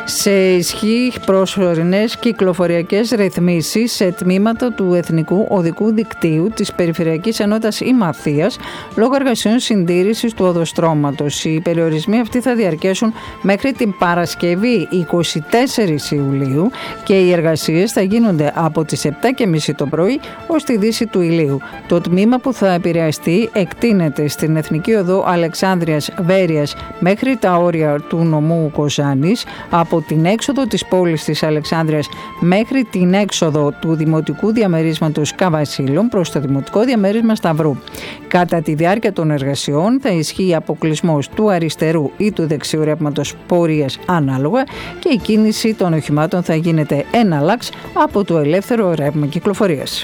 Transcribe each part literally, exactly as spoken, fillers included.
Σε ισχύ προσωρινές κυκλοφοριακές ρυθμίσεις σε τμήματα του Εθνικού Οδικού Δικτύου της Περιφερειακής Ενότητας Ημαθίας λόγω εργασιών συντήρησης του οδοστρώματος. Οι περιορισμοί αυτοί θα διαρκέσουν μέχρι την Παρασκευή εικοστή τέταρτη Ιουλίου και οι εργασίες θα γίνονται από τις επτά και μισή το πρωί ως τη δύση του ηλίου. Το τμήμα που θα επηρεαστεί εκτείνεται στην Εθνική Οδό Αλεξάνδρειας Βέρειας μέχρι τα όρια του νομού Κοζάνης, από την έξοδο της πόλης της Αλεξάνδρειας μέχρι την έξοδο του Δημοτικού Διαμερίσματος Καβασίλων προς το Δημοτικό Διαμέρισμα Σταυρού. Κατά τη διάρκεια των εργασιών θα ισχύει αποκλεισμός του αριστερού ή του δεξιού ρεύματος πορείας ανάλογα και η κίνηση των οχημάτων θα γίνεται εναλλάξ από το ελεύθερο ρεύμα κυκλοφορίας.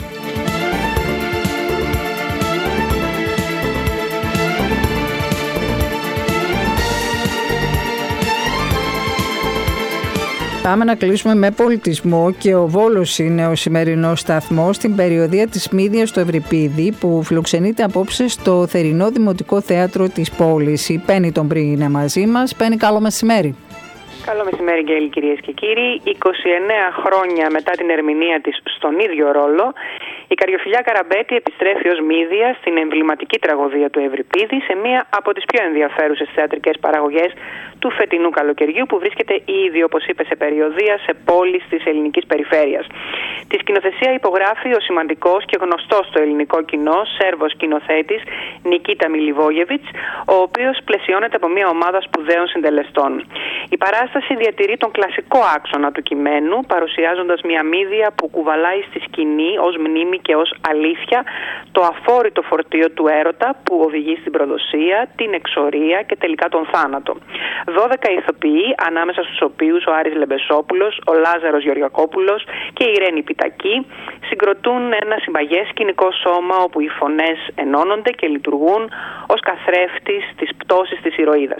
Πάμε να κλείσουμε με πολιτισμό και ο Βόλος είναι ο σημερινός σταθμός στην περιοδεία της Μύδιας στο Ευρυπίδη που φιλοξενείται απόψε στο θερινό Δημοτικό Θέατρο της πόλης. Η Πέννη τον Πρι είναι μαζί μας. Πέννη, καλό μεσημέρι. Καλό μεσημέρι, Γκέλη, κυρίες και κύριοι. είκοσι εννέα χρόνια μετά την ερμηνεία της στον ίδιο ρόλο, η Καριοφιλιά Καραμπέτη επιστρέφει ως Μύδια στην εμβληματική τραγωδία του Ευρυπίδη σε μία από τις πιο ενδιαφέρουσες θεατρικές παραγωγές του φετινού καλοκαιριού, που βρίσκεται ήδη, όπως είπε, σε περιοδεία σε πόλεις της ελληνικής περιφέρειας. Τη σκηνοθεσία υπογράφει ο σημαντικός και γνωστός στο ελληνικό κοινό Σέρβος σκηνοθέτης Νικίτα Μιλιβόγεβιτς, ο οποίος πλαισιώνεται από μια ομάδα σπουδαίων συντελεστών. Η παράσταση διατηρεί τον κλασικό άξονα του κειμένου, παρουσιάζοντας μια Μύδια που κουβαλάει στη σκηνή ως μνήμη και ως αλήθεια το αφόρητο φορτίο του έρωτα που οδηγεί στην προδοσία, την εξορία και τελικά τον θάνατο. δώδεκα ηθοποιοί, ανάμεσα στους οποίους ο Άρης Λεμπεσόπουλος, ο Λάζαρος Γεωργακόπουλος και η Ρένη Πιτακή, συγκροτούν ένα συμπαγές σκηνικό σώμα όπου οι φωνές ενώνονται και λειτουργούν ως καθρέφτης της πτώσης της ηρωίδας.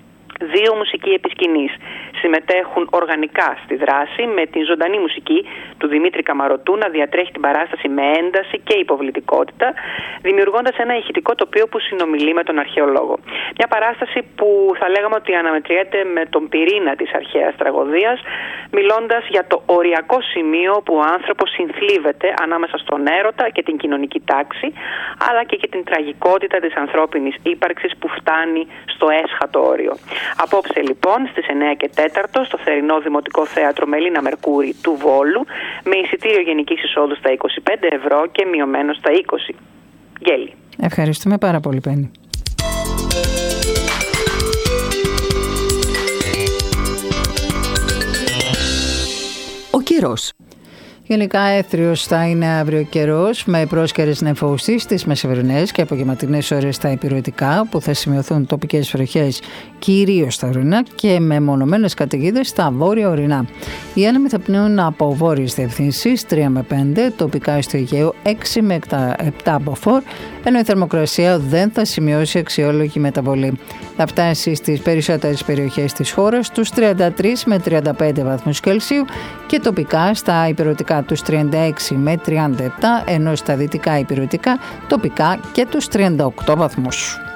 Δύο μουσικοί επί σκηνής συμμετέχουν οργανικά στη δράση, με την ζωντανή μουσική του Δημήτρη Καμαρωτού να διατρέχει την παράσταση με ένταση και υποβλητικότητα, δημιουργώντας ένα ηχητικό τοπίο που συνομιλεί με τον αρχαιολόγο. Μια παράσταση που θα λέγαμε ότι αναμετριέται με τον πυρήνα της αρχαίας τραγωδίας, μιλώντας για το οριακό σημείο που ο άνθρωπος συνθλίβεται ανάμεσα στον έρωτα και την κοινωνική τάξη, αλλά και για την τραγικότητα της ανθρώπινης ύπαρξης που φτάνει στο έσχατο όριο. Απόψε λοιπόν στις εννέα και τέταρτο στο θερινό Δημοτικό Θέατρο Μελίνα Μερκούρη του Βόλου, με εισιτήριο γενικής εισόδου στα είκοσι πέντε ευρώ και μειωμένο στα είκοσι. Γέλη. Ευχαριστούμε πάρα πολύ, Πέννη. Ο καιρός. Γενικά έθριος θα είναι αύριο καιρός, με πρόσκαιρες νεφώσεις στις μεσημερινές και απογευματινές ώρες στα υπηρετικά, που θα σημειωθούν τοπικές βροχές κυρίως στα ορεινά και με μονομένες καταιγίδες στα βόρεια ορεινά. Οι άνεμοι θα πνέουν από βόρειες διευθύνσεις τρία με πέντε, τοπικά στο Αιγαίο έξι με επτά από φορ, ενώ η θερμοκρασία δεν θα σημειώσει αξιόλογη μεταβολή. Θα φτάσει στις περισσότερες περιοχές της χώρας τους τριάντα τρεις με τριάντα πέντε βαθμούς Κελσίου και τοπικά στα υπηρετικά τους τριάντα έξι με τριάντα επτά, ενώ στα δυτικά υπηρετικά τοπικά και τους τριάντα οκτώ βαθμούς.